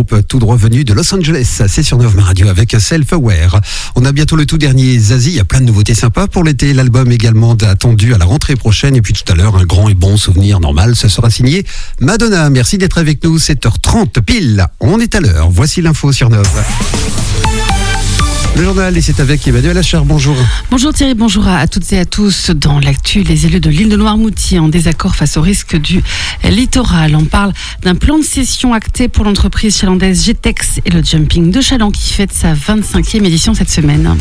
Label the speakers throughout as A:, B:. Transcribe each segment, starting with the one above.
A: groupe tout droit venu de Los Angeles. C'est sur Nova Radio avec Self-Aware. On a bientôt le tout dernier Zazie. Il y a plein de nouveautés sympas pour l'été. L'album également attendu à la rentrée prochaine. Et puis tout à l'heure, un grand et bon souvenir normal. Ce sera signé Madonna. Merci d'être avec nous. 7h30 pile. On est à l'heure. Voici l'info sur Nova. Le journal, et c'est avec Emmanuel Achard. Bonjour.
B: Bonjour Thierry, bonjour à toutes et à tous. Dans l'actu, les élus de l'île de Noirmoutier en désaccord face au risque du littoral. On parle d'un plan de cession acté pour l'entreprise chalandaise GTEX et le jumping de Chaland qui fête sa 25e édition cette semaine.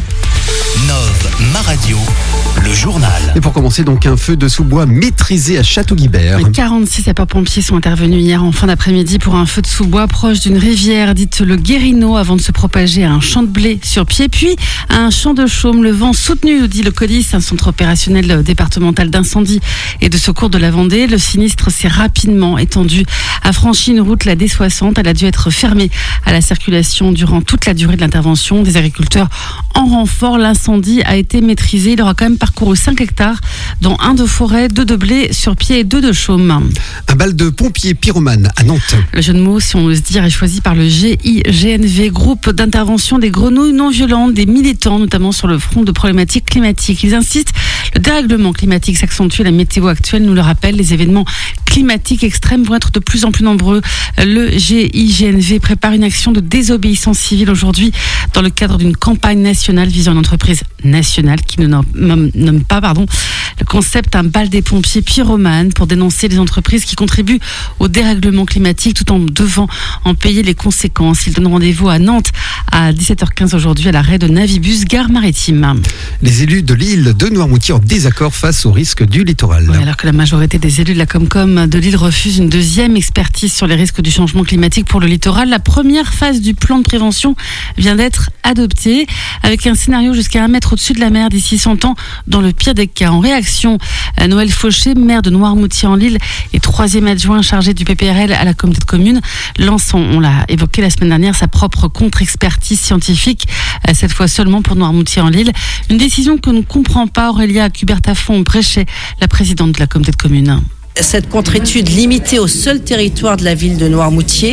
C: Ma Radio, le journal.
A: Et pour commencer, donc, un feu de sous-bois maîtrisé à Château-Guibert.
B: 46 sapeurs-pompiers sont intervenus hier en fin d'après-midi pour un feu de sous-bois proche d'une rivière dite le Guérino avant de se propager à un champ de blé sur pied, puis à un champ de chaume. Le vent soutenu, nous dit le CODIS, un centre opérationnel départemental d'incendie et de secours de la Vendée. Le sinistre s'est rapidement étendu, a franchi une route, la D60. Elle a dû être fermée à la circulation durant toute la durée de l'intervention. Des agriculteurs en renfort. L'incendie a été maîtrisé. Il aura quand même parcouru 5 hectares, dont 1 de forêt, 2 de blé sur pied et 2 de chaume.
A: Un bal de pompiers pyromanes à Nantes.
B: Le jeu de mots, si on ose dire, est choisi par le GIGNV, groupe d'intervention des grenouilles non violentes, des militants, notamment sur le front de problématiques climatiques. Ils insistent, le dérèglement climatique s'accentue, la météo actuelle nous le rappelle, les événements climatiques extrêmes vont être de plus en plus nombreux. Le GIGNV prépare une action de désobéissance civile aujourd'hui dans le cadre d'une campagne nationale visant une entreprise nationale qui ne nomme pas le concept un bal des pompiers pyromanes pour dénoncer les entreprises qui contribuent au dérèglement climatique tout en devant en payer les conséquences. Ils donnent rendez-vous à Nantes à 17h15 aujourd'hui à l'arrêt de Navibus, gare maritime.
A: Les élus de l'île de Noirmoutier en désaccord face au risque du littoral.
B: Oui, alors que la majorité des élus de la Comcom de l'île refuse une deuxième expertise sur les risques du changement climatique pour le littoral. La première phase du plan de prévention vient d'être adoptée avec un scénario jusqu'à 1 mètre au-dessus de la mer d'ici 100 ans dans le pire des cas. En réaction, Noël Fauché, maire de Noirmoutier en l'île et 3e adjoint chargé du PPRL à la communauté de communes, lance, on l'a évoqué la semaine dernière, sa propre contre-expertise scientifique, cette fois seulement pour Noirmoutier en l'île. Une décision que ne comprend pas Aurélia Cubertafond-Bréchet, la présidente de la communauté de communes.
D: Cette contre-étude limitée au seul territoire de la ville de Noirmoutier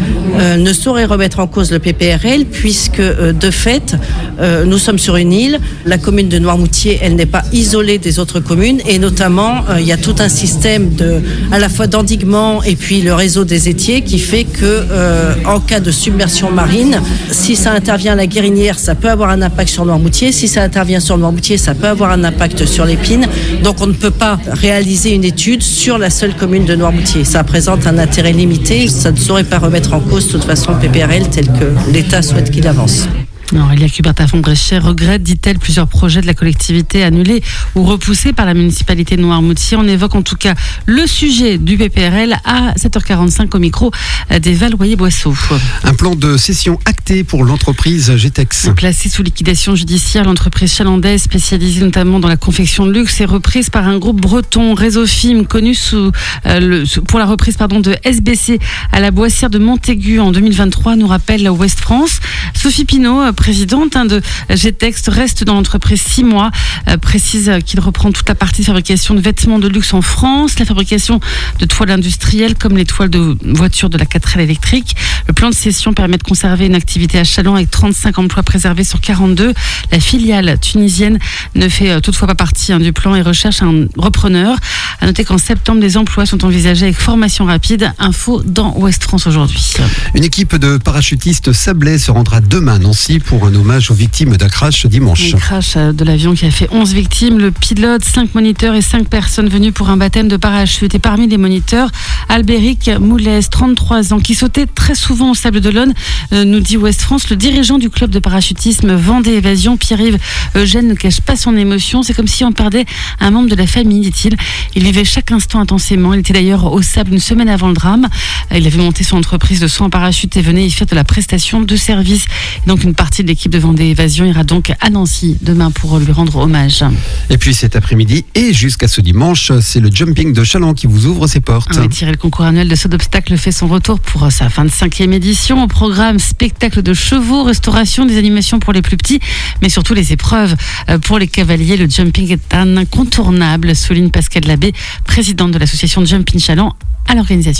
D: ne saurait remettre en cause le PPRL puisque de fait nous sommes sur une île. La commune de Noirmoutier, elle n'est pas isolée des autres communes et notamment il y a tout un système à la fois d'endiguement et puis le réseau des étiers qui fait que en cas de submersion marine, si ça intervient à la Guérinière, ça peut avoir un impact sur Noirmoutier. Si ça intervient sur Noirmoutier, ça peut avoir un impact sur l'Épine. Donc on ne peut pas réaliser une étude sur la seule commune de Noirmoutier. Ça présente un intérêt limité. Ça ne saurait pas remettre en cause de toute façon le PPRL tel que l'État souhaite qu'il avance.
B: Aurélia Cubertafond-Bréchet regrette, dit-elle, plusieurs projets de la collectivité annulés ou repoussés par la municipalité de Noirmoutier. On évoque en tout cas le sujet du PPRL à 7h45 au micro d'Eva Loyer-Boisseau.
A: Un plan de cession acté pour l'entreprise GTEX.
B: Placée sous liquidation judiciaire, l'entreprise chalandaise spécialisée notamment dans la confection de luxe est reprise par un groupe breton, Réseau-Film, connu pour la reprise de SBC à la Boissière de Montaigu en 2023, nous rappelle Ouest France. Sophie Pinault, présidente de GTEX, reste dans l'entreprise 6 mois, précise qu'il reprend toute la partie de fabrication de vêtements de luxe en France, la fabrication de toiles industrielles comme les toiles de voitures de la 4L électrique. Le plan de cession permet de conserver une activité à Chaland avec 35 emplois préservés sur 42. La filiale tunisienne ne fait toutefois pas partie du plan et recherche un repreneur. À noter qu'en septembre, des emplois sont envisagés avec formation rapide. Info dans Ouest France aujourd'hui.
A: Une équipe de parachutistes sablais se rendra demain à Nancy pour un hommage aux victimes d'un crash dimanche.
B: Un crash de l'avion qui a fait 11 victimes, le pilote, 5 moniteurs et 5 personnes venues pour un baptême de parachute. Et parmi les moniteurs, Albéric Moulès, 33 ans, qui sautait très souvent au Sable d'Olonne, nous dit Ouest France. Le dirigeant du club de parachutisme Vendée Évasion, Pierre-Yves Eugène, ne cache pas son émotion. C'est comme si on perdait un membre de la famille, dit-il. Il vivait chaque instant intensément. Il était d'ailleurs au Sable une semaine avant le drame. Il avait monté son entreprise de soins en parachute et venait y faire de la prestation de service. Et donc une partie de l'équipe de Vendée Évasion ira donc à Nancy demain pour lui rendre hommage.
A: Et puis cet après-midi et jusqu'à ce dimanche, c'est le jumping de Chaland qui vous ouvre ses portes.
B: Le concours annuel de saut d'obstacle fait son retour pour sa 25e édition. Au programme, spectacle de chevaux, restauration, des animations pour les plus petits, mais surtout les épreuves pour les cavaliers. Le jumping est un incontournable, souligne Pascal Labbé, présidente de l'association Jumping Chaland, à l'organisation.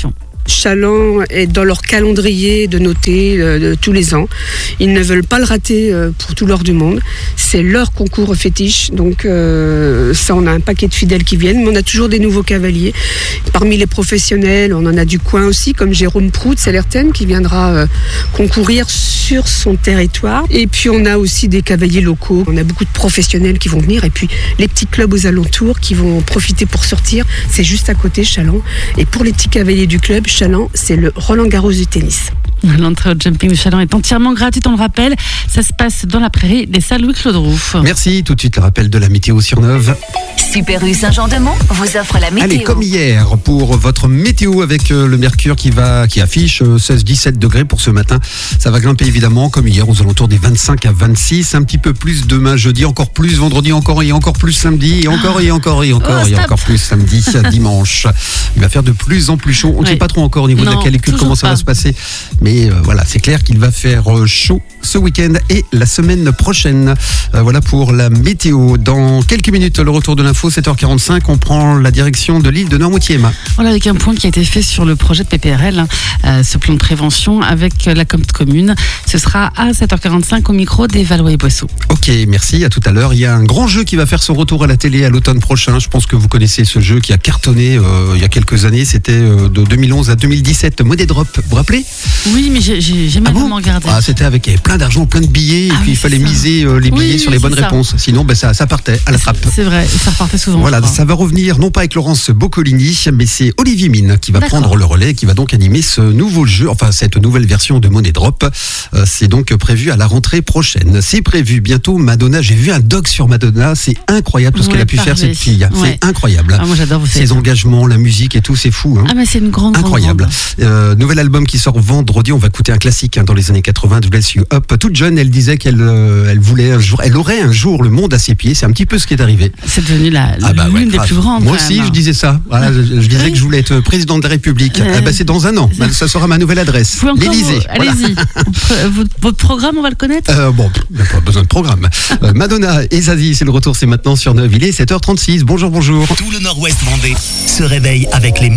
E: Chaland est dans leur calendrier de noter tous les ans. Ils ne veulent pas le rater pour tout l'or du monde. C'est leur concours fétiche. Donc ça, on a un paquet de fidèles qui viennent, mais on a toujours des nouveaux cavaliers. Parmi les professionnels, on en a du coin aussi, comme Jérôme Prout de Salertaine, qui viendra concourir sur son territoire. Et puis on a aussi des cavaliers locaux. On a beaucoup de professionnels qui vont venir. Et puis les petits clubs aux alentours qui vont profiter pour sortir. C'est juste à côté, Chaland. Et pour les petits cavaliers du club, Chaland, c'est le Roland-Garros du tennis.
B: L'entrée au jumping de Chaland est entièrement gratuite, on le rappelle. Ça se passe dans la prairie des salles Louis-Claude Rouff.
A: Merci, tout de suite le rappel de la météo sur Neuve.
F: Super U Saint-Jean-de-Mont vous offre la météo.
A: Allez, comme hier, pour votre météo avec le mercure qui affiche 16-17 degrés pour ce matin. Ça va grimper évidemment, comme hier, aux alentours des 25 à 26. Un petit peu plus demain, jeudi, encore plus vendredi, encore plus samedi, et encore plus samedi, dimanche. Il va faire de plus en plus chaud. On ne sait pas trop encore au niveau de la canicule comment ça va se passer. Mais voilà, c'est clair qu'il va faire chaud ce week-end et la semaine prochaine. Voilà pour la météo. Dans quelques minutes, le retour de l'info, 7h45, on prend la direction de l'île de Noirmoutier.
B: Voilà, avec un point qui a été fait sur le projet de PPRL, ce plan de prévention avec la commune. Ce sera à 7h45 au micro des Valois et Boisseaux.
A: Ok, merci, à tout à l'heure. Il y a un grand jeu qui va faire son retour à la télé à l'automne prochain. Je pense que vous connaissez ce jeu qui a cartonné il y a quelques années. C'était de 2011 à 2017. Money Drop, vous vous rappelez?
B: Oui, mais j'ai jamais vraiment regardé.
A: C'était avec plein d'argent, plein de billets, et puis il fallait miser les billets sur les bonnes réponses. Sinon, ça partait à la trappe.
B: C'est vrai, ça repartait souvent.
A: Voilà, ça va revenir, non pas avec Laurence Boccolini, mais c'est Olivier Mine qui va prendre le relais, qui va donc animer ce nouveau jeu, enfin cette nouvelle version de Money Drop. C'est donc prévu à la rentrée prochaine. C'est prévu bientôt Madonna. J'ai vu un doc sur Madonna, c'est incroyable tout ce qu'elle a pu faire, cette fille. Ouais. C'est incroyable.
B: Moi j'adore
A: ses engagements, la musique et tout, c'est fou.
B: Mais c'est une grande
A: incroyable. Nouvel album qui sort vendredi. On va écouter un classique dans les années 80, de Bless You Up. Toute jeune, elle disait qu'elle voulait un jour, elle aurait un jour le monde à ses pieds. C'est un petit peu ce qui est arrivé.
B: C'est devenu l'une des plus grandes.
A: Moi aussi, je disais ça. Voilà, je disais que je voulais être président de la République. C'est dans un an. Ça sera ma nouvelle adresse. L'Élysée.
B: Allez-y. Votre programme, on va le connaître.
A: Il n'y a pas besoin de programme. Madonna et Zazie, c'est le retour, c'est maintenant sur Neuve. Il est 7h36. Bonjour.
C: Tout le Nord-Ouest vendée se réveille avec les